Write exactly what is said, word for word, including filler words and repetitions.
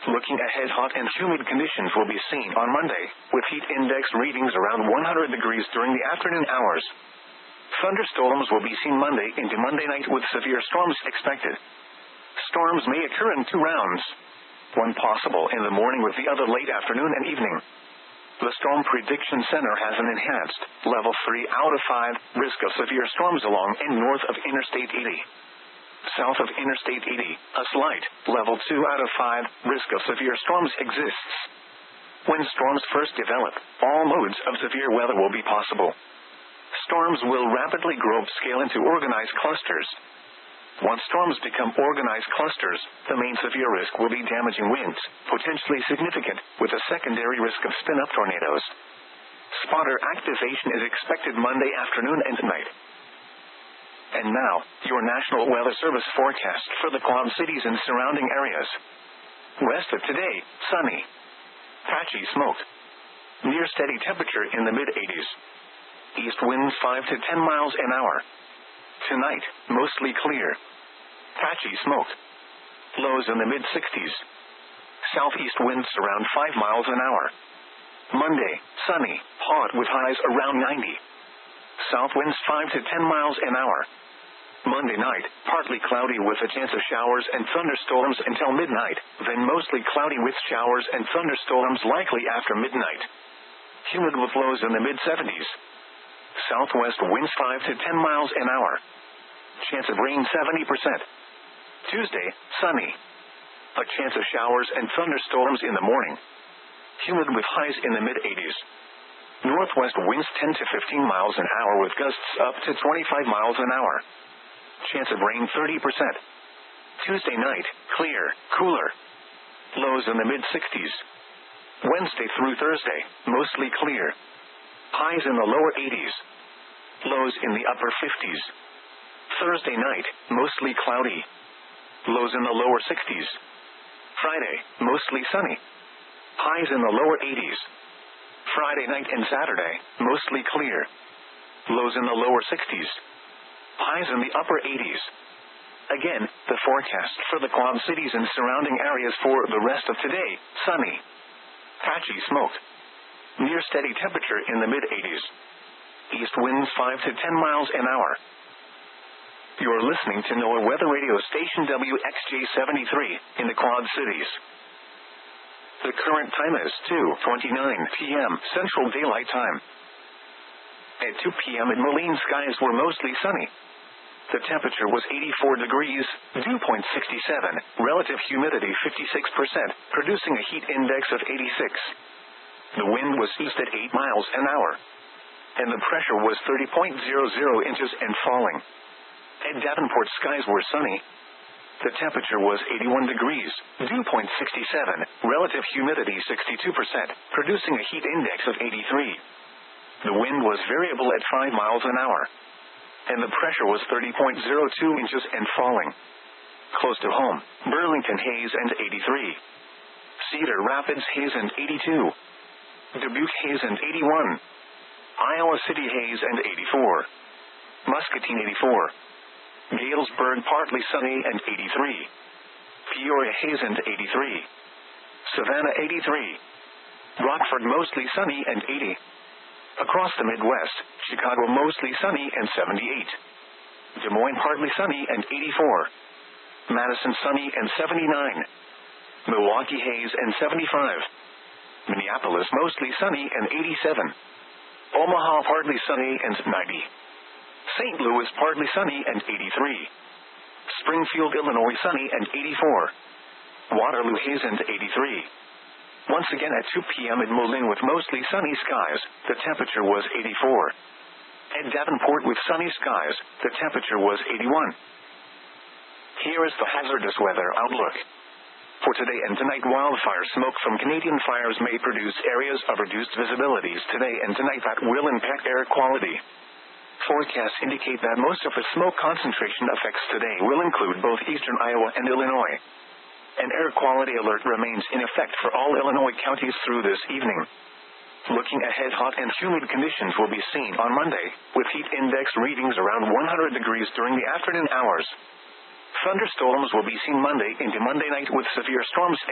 Looking ahead, hot and humid conditions will be seen on Monday, with heat index readings around one hundred degrees during the afternoon hours. Thunderstorms will be seen Monday into Monday night with severe storms expected. Storms may occur in two rounds. One possible in the morning with the other late afternoon and evening. The Storm Prediction Center has an enhanced, level three out of five, risk of severe storms along and north of Interstate eighty. South of Interstate eighty, a slight, level two out of five, risk of severe storms exists. When storms first develop, all modes of severe weather will be possible. Storms will rapidly grow upscale into organized clusters. Once storms become organized clusters, the main severe risk will be damaging winds, potentially significant, with a secondary risk of spin-up tornadoes. Spotter activation is expected Monday afternoon and night. And now, your National Weather Service forecast for the Quad Cities and surrounding areas. West of today, sunny. Patchy smoke. Near steady temperature in the mid-eighties. East winds five to ten miles an hour. Tonight, mostly clear. Patchy smoke. Lows in the mid-sixties. Southeast winds around five miles an hour. Monday, sunny, hot with highs around ninety. South winds five to ten miles an hour. Monday night, partly cloudy with a chance of showers and thunderstorms until midnight, then mostly cloudy with showers and thunderstorms likely after midnight. Humid with lows in the mid-seventies. Southwest winds five to ten miles an hour. Chance of rain seventy percent. Tuesday, sunny. A chance of showers and thunderstorms in the morning. Humid with highs in the mid-eighties. Northwest winds ten to fifteen miles an hour with gusts up to twenty-five miles an hour. Chance of rain thirty percent. Tuesday night, clear, cooler. Lows in the mid-sixties. Wednesday through Thursday, mostly clear. Highs in the lower eighties. Lows in the upper fifties. Thursday night, mostly cloudy. Lows in the lower sixties. Friday, mostly sunny. Highs in the lower eighties. Friday night and Saturday, mostly clear. Lows in the lower sixties. Highs in the upper eighties. Again, the forecast for the Quad Cities and surrounding areas for the rest of today, sunny. Patchy smoke. Near steady temperature in the mid-eighties. East winds five to ten miles an hour. You're listening to NOAA Weather Radio Station W X J seventy-three in the Quad Cities. The current time is two twenty-nine p.m. Central Daylight Time. At two p.m. in Moline, skies were mostly sunny. The temperature was eighty-four degrees, dew point sixty-seven, relative humidity fifty-six percent, producing a heat index of eighty-six. The wind was east at eight miles an hour. And the pressure was thirty point zero zero inches and falling. At Davenport, skies were sunny. The temperature was eighty-one degrees, dew point sixty-seven, relative humidity sixty-two percent, producing a heat index of eighty-three. The wind was variable at five miles an hour. And the pressure was thirty point zero two inches and falling. Close to home, Burlington haze and eighty-three. Cedar Rapids haze and eighty-two. Dubuque haze and eighty-one. Iowa City haze and eighty-four. Muscatine eighty-four. Galesburg partly sunny and eighty-three. Peoria haze and eighty-three. Savannah eighty-three. Rockford mostly sunny and eighty. Across the Midwest, Chicago mostly sunny and seventy-eight. Des Moines partly sunny and eighty-four. Madison sunny and seventy-nine. Milwaukee haze and seventy-five. Minneapolis mostly sunny and eighty-seven. Omaha partly sunny and ninety. Saint Louis partly sunny and eighty-three. Springfield, Illinois sunny and eighty-four. Waterloo haze and eighty-three. Once again at two p.m. in Moline with mostly sunny skies, the temperature was eighty-four. At Davenport with sunny skies, the temperature was eighty-one. Here is the hazardous weather outlook. For today and tonight, wildfire smoke from Canadian fires may produce areas of reduced visibilities today and tonight that will impact air quality. Forecasts indicate that most of the smoke concentration effects today will include both eastern Iowa and Illinois. An air quality alert remains in effect for all Illinois counties through this evening. Looking ahead, hot and humid conditions will be seen on Monday, with heat index readings around one hundred degrees during the afternoon hours. Thunderstorms will be seen Monday into Monday night with severe storms